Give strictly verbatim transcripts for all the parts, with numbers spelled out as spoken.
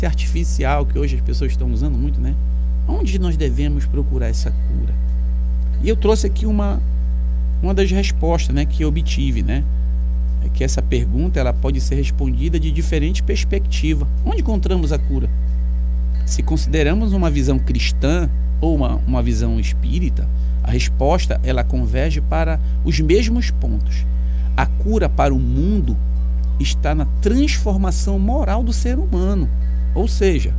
artificial que hoje as pessoas estão usando muito, né? Onde nós devemos procurar essa cura? E eu trouxe aqui uma, uma das respostas, né, que eu obtive, né? É que essa pergunta ela pode ser respondida de diferente perspectiva. Onde encontramos a cura? Se consideramos uma visão cristã ou uma, uma visão espírita, a resposta ela converge para os mesmos pontos. A cura para o mundo está na transformação moral do ser humano, ou seja,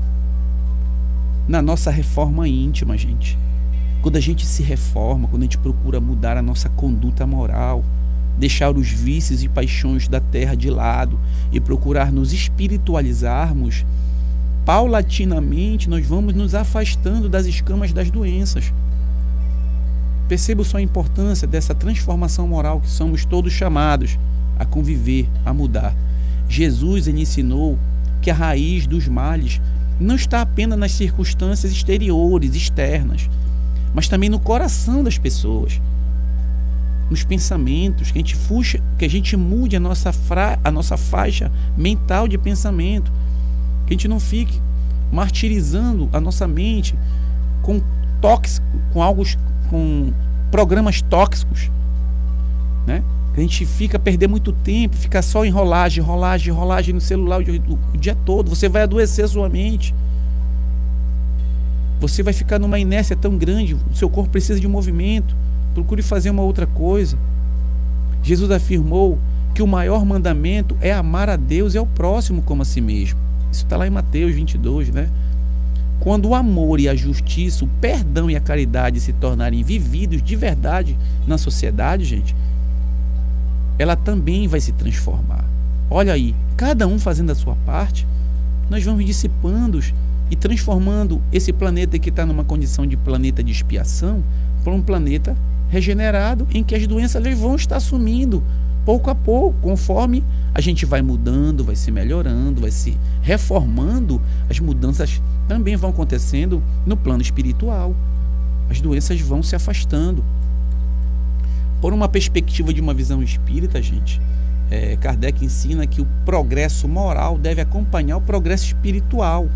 na nossa reforma íntima, gente. Quando a gente se reforma, quando a gente procura mudar a nossa conduta moral, deixar os vícios e paixões da terra de lado e procurar nos espiritualizarmos, paulatinamente nós vamos nos afastando das escamas das doenças. Perceba só a importância dessa transformação moral que somos todos chamados a conviver, a mudar. Jesus ele ensinou que a raiz dos males não está apenas nas circunstâncias exteriores, externas, mas também no coração das pessoas, nos pensamentos, que a gente fuxa, que a gente mude a nossa, fra, a nossa faixa mental de pensamento, que a gente não fique martirizando a nossa mente com tóxico, com algo, com programas tóxicos, né? Que a gente fica perder muito tempo, fica só enrolagem, enrolagem, enrolagem no celular o dia, o dia todo. Você vai adoecer a sua mente. Você vai ficar numa inércia tão grande, o seu corpo precisa de um movimento. Procure fazer uma outra coisa. Jesus afirmou que o maior mandamento é amar a Deus e ao próximo como a si mesmo. Isso está lá em Mateus vinte e dois, né? Quando o amor e a justiça, o perdão e a caridade se tornarem vividos de verdade na sociedade, gente, ela também vai se transformar. Olha aí, cada um fazendo a sua parte, nós vamos dissipando e transformando esse planeta que está numa condição de planeta de expiação para um planeta regenerado, em que as doenças vão estar sumindo pouco a pouco, conforme a gente vai mudando, vai se melhorando, vai se reformando. As mudanças também vão acontecendo no plano espiritual. As doenças vão se afastando. Por uma perspectiva de uma visão espírita, gente, é, Kardec ensina que o progresso moral deve acompanhar o progresso espiritual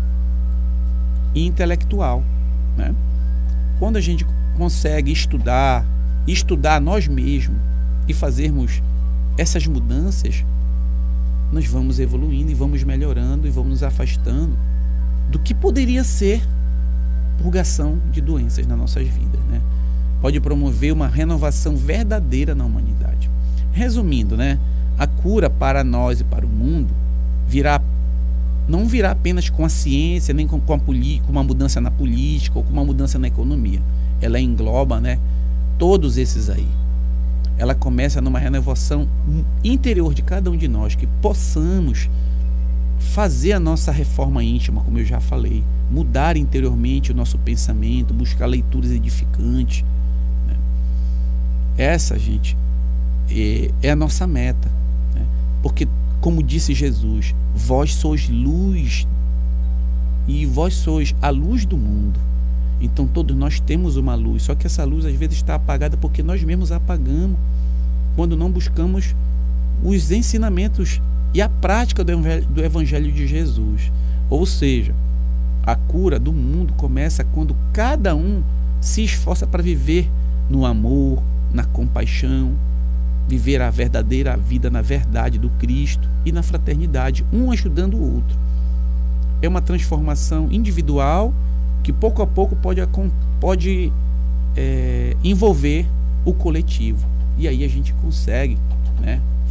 e intelectual, né? Quando a gente consegue estudar, estudar nós mesmos e fazermos essas mudanças, nós vamos evoluindo e vamos melhorando e vamos nos afastando do que poderia ser purgação de doenças nas nossas vidas, né? Pode promover uma renovação verdadeira na humanidade. Resumindo, né, a cura para nós e para o mundo virá, não virá apenas com a ciência, nem com, com, a com uma mudança na política ou com uma mudança na economia. Ela engloba, né, todos esses aí. Ela começa numa renovação interior de cada um de nós, que possamos fazer a nossa reforma íntima, como eu já falei, mudar interiormente o nosso pensamento, buscar leituras edificantes, né? Essa, gente, é, é a nossa meta, né? Porque, como disse Jesus, vós sois luz e vós sois a luz do mundo. Então todos nós temos uma luz, só que essa luz às vezes está apagada porque nós mesmos a apagamos quando não buscamos os ensinamentos e a prática do evangelho, do evangelho de Jesus. Ou seja, a cura do mundo começa quando cada um se esforça para viver no amor, na compaixão, viver a verdadeira vida na verdade do Cristo e na fraternidade, um ajudando o outro. É uma transformação individual que pouco a pouco pode, pode é, envolver o coletivo. E aí a gente consegue, né,